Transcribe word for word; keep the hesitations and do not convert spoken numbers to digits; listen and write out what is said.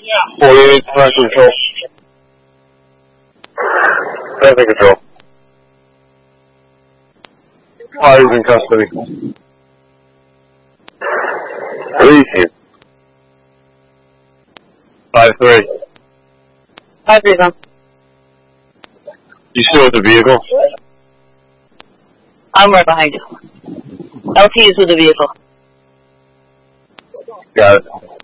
forty-eight, trying to control. Traffic control. Party's in custody. Releasing. five three. five three, son. You still with the vehicle? I'm right behind you. L T is with the vehicle. Got it.